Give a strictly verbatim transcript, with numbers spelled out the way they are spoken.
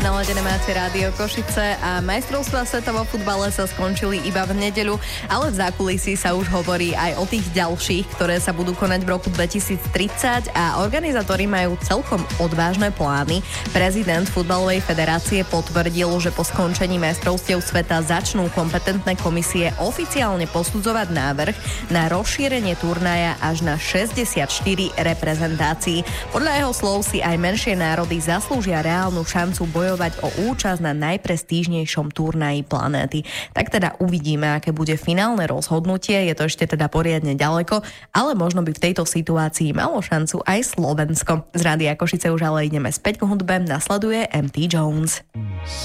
Naladené máte Rádio Košice a majstrovstvá sveta vo futbale sa skončili iba v nedeľu, ale v zákulisí sa už hovorí aj o tých ďalších, ktoré sa budú konať v roku dvetisíctridsať a organizátori majú celkom odvážne plány. Prezident Futbalovej federácie potvrdil, že po skončení majstrovstiev sveta začnú kompetentné komisie oficiálne posudzovať návrh na rozšírenie turnaja až na šesťdesiatštyri reprezentácií. Podľa jeho slov si aj menšie národy zaslúžia reálnu šancu bojovať o účasť na najprestížnejšom turnaji planéty. Tak teda uvidíme, aké bude finálne rozhodnutie. Je to ešte teda poriadne ďaleko, ale možno by v tejto situácii malo šancu aj Slovensko. Z Rádia Košice už ale ideme späť k hudbe. Nasleduje em té Jones.